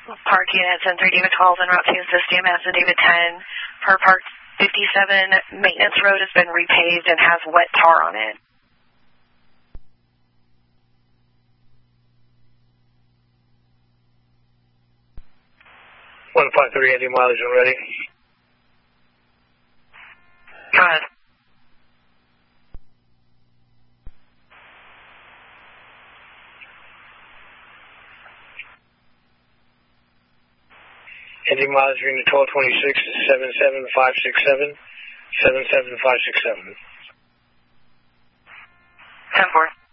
Park units and 3 David 12 and Route 2 system as the David 10 per Park 57 maintenance road has been repaved and has wet tar on it. 153 engine mileage and ready. Go ahead. Engine mileage unit 1226 is 77567. 77567. 10-4.